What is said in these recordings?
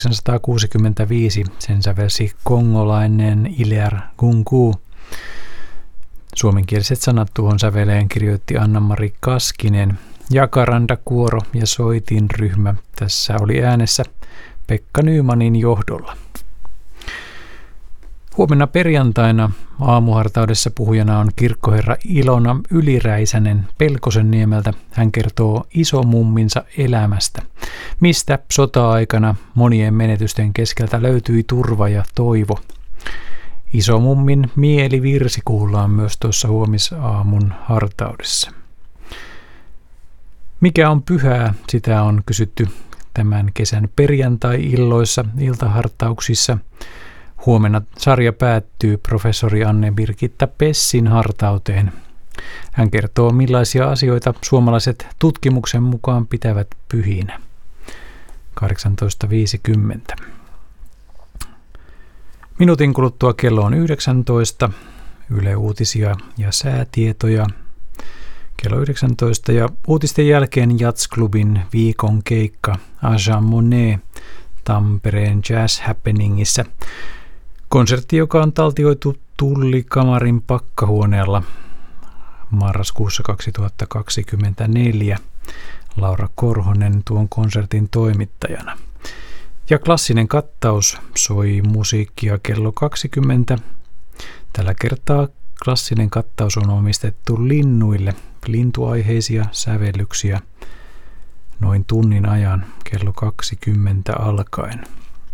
1965 sen sävelsi kongolainen Hilaire Gungu. Suomenkieliset sanat tuohon säveleen kirjoitti Anna-Mari Kaskinen. Jacaranda-kuoro ja soitinryhmä tässä oli äänessä Pekka Nymanin johdolla. Huomenna perjantaina aamuhartaudessa puhujana on kirkkoherra Ilona Yliräisänen Pelkosenniemeltä. Hän kertoo isomumminsa elämästä, mistä sota-aikana monien menetysten keskeltä löytyi turva ja toivo. Isomummin mielivirsi kuullaan myös tuossa huomisaamun hartaudessa. Mikä on pyhää, sitä on kysytty tämän kesän perjantai-illoissa iltahartauksissa. Huomenna sarja päättyy professori Anne-Birgitta Pessin hartauteen. Hän kertoo, millaisia asioita suomalaiset tutkimuksen mukaan pitävät pyhinä. 18.50. Minuutin kuluttua kello on 19. Yle Uutisia ja säätietoja. Kello 19 ja uutisten jälkeen Jazzklubin viikon keikka Aja Monet Tampereen Jazz Happeningissä. Konsertti, joka on taltioitu Tullikamarin pakkahuoneella marraskuussa 2024. Laura Korhonen tuon konsertin toimittajana. Ja klassinen kattaus soi musiikkia kello 20. Tällä kertaa klassinen kattaus on omistettu linnuille, lintuaiheisia sävellyksiä noin tunnin ajan kello 20 alkaen.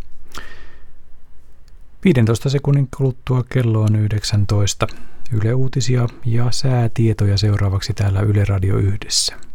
15 sekunnin kuluttua kello on 19. Yle Uutisia ja säätietoja seuraavaksi täällä Yle Radio 1.